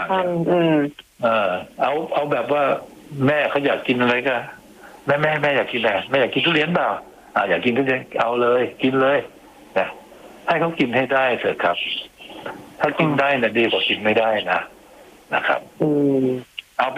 ทันเอาแบบว่าแม่เขาอยากกินอะไรก็แม่อยากกินอะไรแม่อยากกินทุเรียนเปล่าอยากกินทุเรียนเอาเลยกินเลยนะให้เขากินให้ได้เถอะครับถ้ากินได้นะดีกว่ากินไม่ได้นะครับ